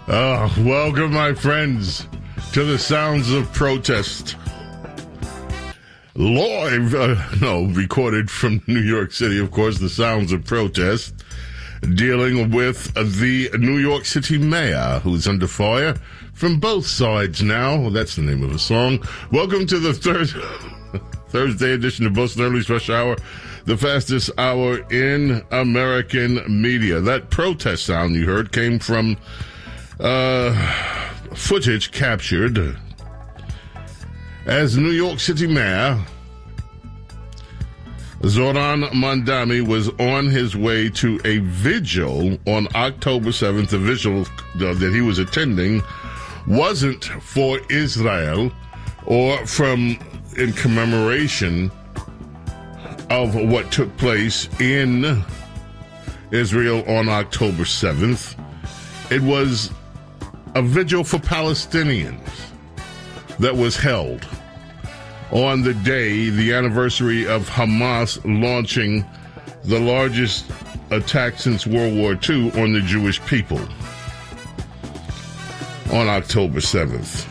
Welcome, my friends, to the sounds of protest. Live, recorded from New York City, of course, the sounds of protest, dealing with the New York City mayor, who's under fire from both sides now. That's the name of the song. Welcome to the Thursday edition of Boston Early's Rush Hour, the fastest hour in American media. That protest sound you heard came from footage captured as New York City Mayor Zohran Mamdani was on his way to a vigil on October 7th. The vigil that he was attending wasn't for Israel or in commemoration of what took place in Israel on October 7th. It was a vigil for Palestinians that was held on the day, the anniversary of Hamas launching the largest attack since World War II on the Jewish people on October 7th.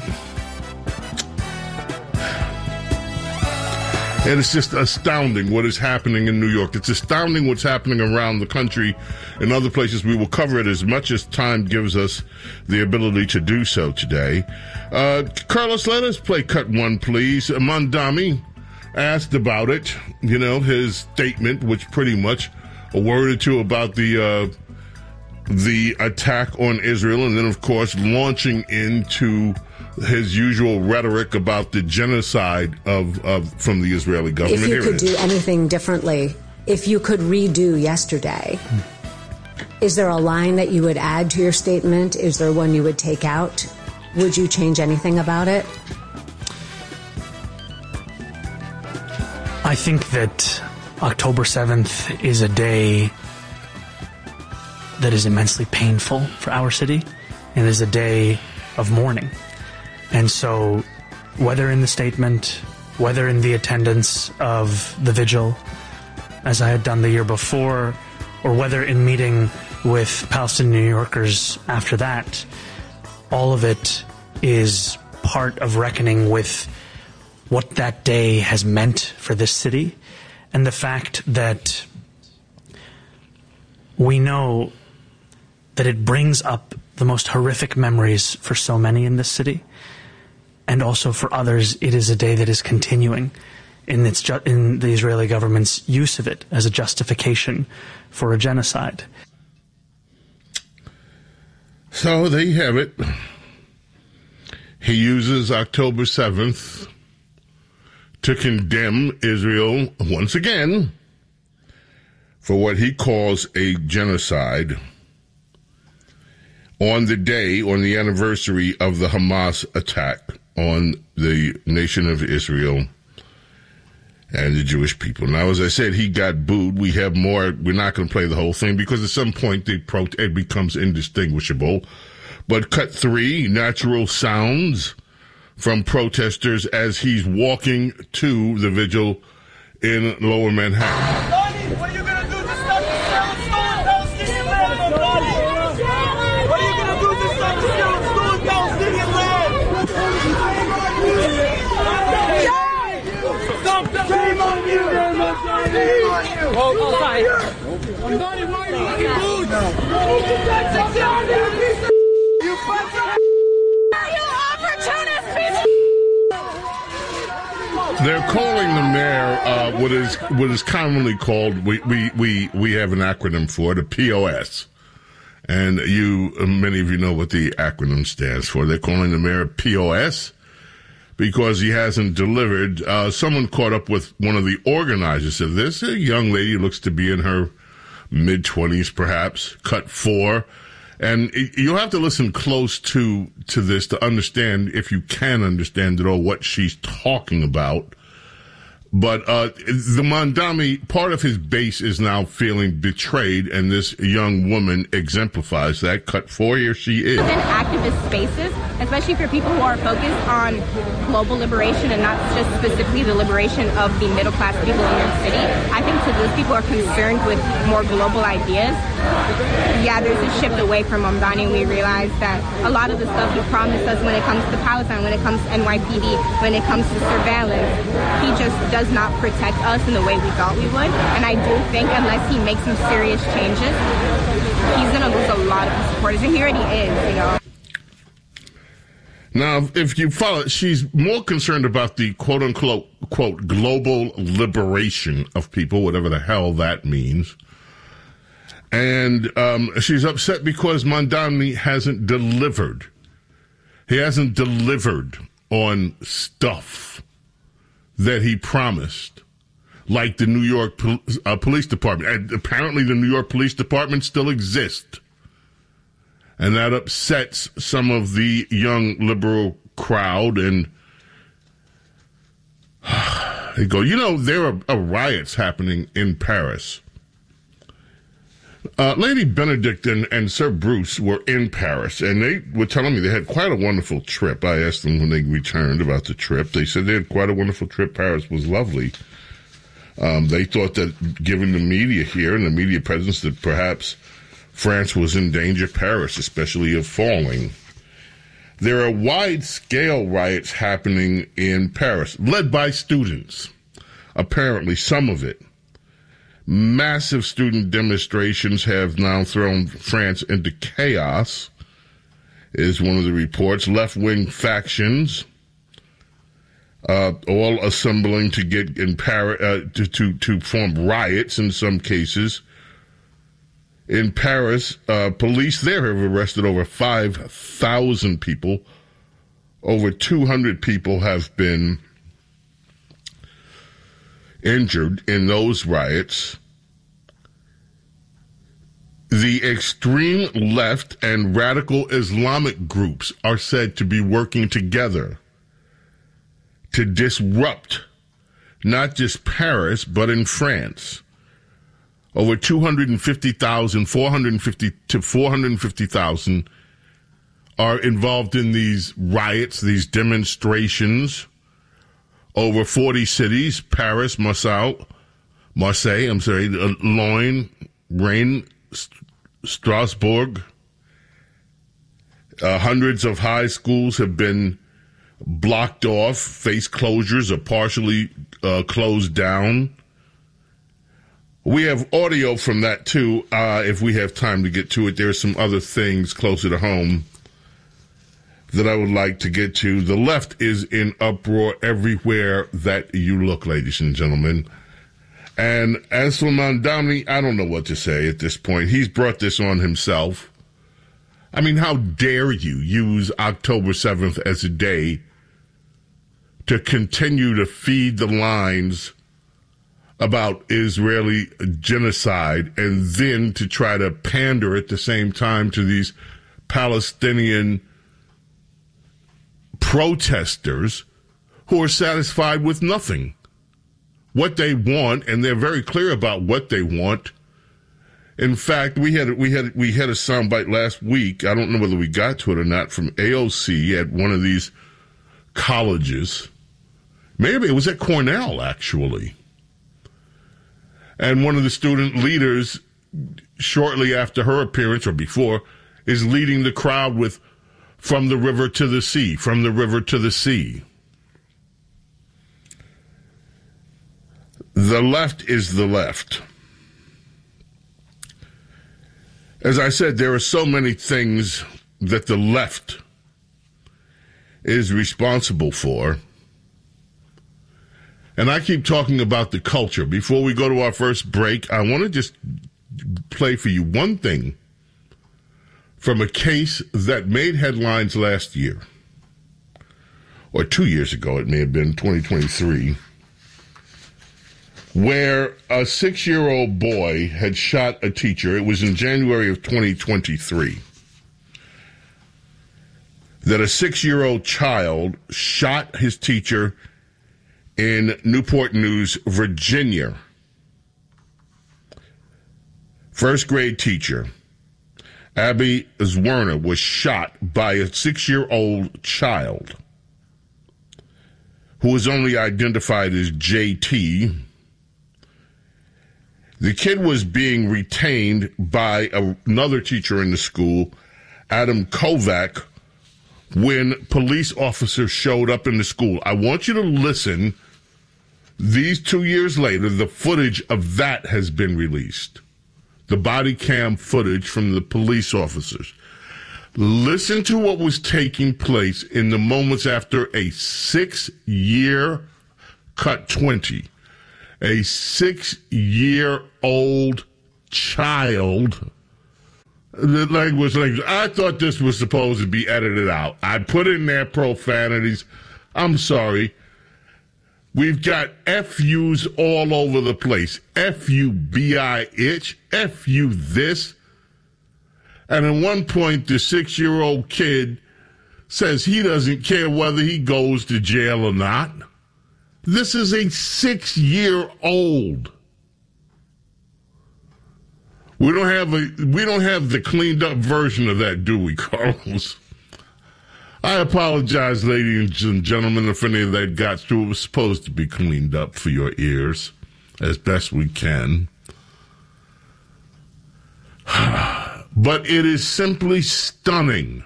And it's just astounding what is happening in New York. It's astounding what's happening around the country and other places. We will cover it as much as time gives us the ability to do so today. Carlos, let us play cut one, please. Mamdani asked about it, his statement, which pretty much a word or two about the attack on Israel, and then, of course, launching into his usual rhetoric about the genocide from the Israeli government. If you could do anything differently, if you could redo yesterday, is there a line that you would add to your statement? Is there one you would take out? Would you change anything about it? I think that October 7th is a day that is immensely painful for our city. It is a day of mourning. And so, whether in the statement, whether in the attendance of the vigil, as I had done the year before, or whether in meeting with Palestinian New Yorkers after that, all of it is part of reckoning with what that day has meant for this city, and the fact that we know that it brings up the most horrific memories for so many in this city. And also for others, it is a day that is continuing in the Israeli government's use of it as a justification for a genocide. So there you have it. He uses October 7th to condemn Israel once again for what he calls a genocide on the anniversary of the Hamas attack on the nation of Israel and the Jewish people. Now, as I said, he got booed. We have more. We're not going to play the whole thing because at some point it becomes indistinguishable. But cut 3, natural sounds from protesters as he's walking to the vigil in Lower Manhattan. What are you going to do to stop the sale of stolen Palestinian land, Mamdani? What are you going to do to stop the sale of stolen Palestinian land? Shame on you! Shame on you! Oh, sorry. Mamdani, why are you looking booed? You bastard! You opportunist piece of They're calling the mayor what is commonly called, we have an acronym for it, a POS. And many of you know what the acronym stands for. They're calling the mayor POS because he hasn't delivered. Someone caught up with one of the organizers of this. A young lady looks to be in her mid-20s, perhaps, cut 4. And you'll have to listen close to this to understand, if you can understand at all, what she's talking about. But the Mamdani, part of his base is now feeling betrayed, and this young woman exemplifies that. Cut 4, here she is. In activist spaces, especially for people who are focused on global liberation and not just specifically the liberation of the middle-class people in New York City, I think to those people who are concerned with more global ideas, yeah, there's a shift away from Mamdani, and we realize that a lot of the stuff he promised us when it comes to Palestine, when it comes to NYPD, when it comes to surveillance, he just does not protect us in the way we thought we would. And I do think unless he makes some serious changes, he's going to lose a lot of his supporters. And he already is, you know. Now, if you follow, she's more concerned about the quote-unquote, quote, global liberation of people, whatever the hell that means. And she's upset because Mamdani hasn't delivered. He hasn't delivered on stuff that he promised, like the New York Police Department. And apparently the New York Police Department still exists. And that upsets some of the young liberal crowd. And they go, you know, there are riots happening in Paris. Lady Benedict and Sir Bruce were in Paris, and they were telling me they had quite a wonderful trip. I asked them when they returned about the trip. They said they had quite a wonderful trip. Paris was lovely. They thought that given the media here and the media presence that perhaps France was in danger, Paris especially, of falling. There are wide-scale riots happening in Paris, led by students, apparently, some of it. Massive student demonstrations have now thrown France into chaos, is one of the reports. Left-wing factions all assembling to get in Paris to form riots in some cases. In Paris, police there have arrested over 5,000 people. Over 200 people have been injured in those riots. The extreme left and radical Islamic groups are said to be working together to disrupt not just Paris, but in France. Over 250,000, 450 to 450,000 are involved in these riots, these demonstrations. Over 40 cities, Paris, Marseille, Lyon, Rennes, Strasbourg. Hundreds of high schools have been blocked off, face closures are partially closed down. We have audio from that, too, if we have time to get to it. There are some other things closer to home that I would like to get to. The left is in uproar everywhere that you look, ladies and gentlemen. And as for Mamdani, I don't know what to say at this point. He's brought this on himself. I mean, how dare you use October 7th as a day to continue to feed the lines about Israeli genocide and then to try to pander at the same time to these Palestinian protesters who are satisfied with nothing. What they want, and they're very clear about what they want. In fact, we had a soundbite last week. I don't know whether we got to it or not, from AOC at one of these colleges. Maybe it was at Cornell, actually. And one of the student leaders, shortly after her appearance or before, is leading the crowd with "From the river to the sea, from the river to the sea." The left is the left. As I said, there are so many things that the left is responsible for. And I keep talking about the culture. Before we go to our first break, I want to just play for you one thing from a case that made headlines last year, or 2 years ago, it may have been 2023, where a 6-year-old boy had shot a teacher. It was in January of 2023. That a 6-year-old child shot his teacher in Newport News, Virginia. First grade teacher, Abby Zwerner, was shot by a 6-year-old child who was only identified as JT. The kid was being retained by another teacher in the school, Adam Kovac, when police officers showed up in the school. I want you to listen. These 2 years later, the footage of that has been released. The body cam footage from the police officers. Listen to what was taking place in the moments after a 6-year cut 20. A 6-year-old child. The language, I thought this was supposed to be edited out. I put in there profanities. I'm sorry. We've got FUs all over the place. F-U-B-I itch. F-U this. And at one point, the 6-year-old kid says he doesn't care whether he goes to jail or not. This is a 6-year-old. We don't have the cleaned up version of that, do we, Carlos? I apologize, ladies and gentlemen, if any of that got through. It was supposed to be cleaned up for your ears as best we can. But it is simply stunning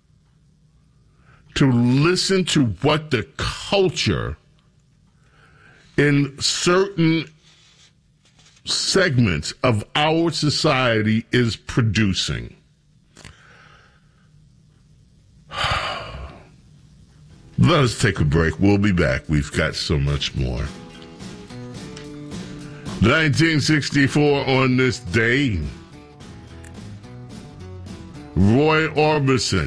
to listen to what the culture in certain segments of our society is producing. Let us take a break. We'll be back. We've got so much more. 1964 on this day, Roy Orbison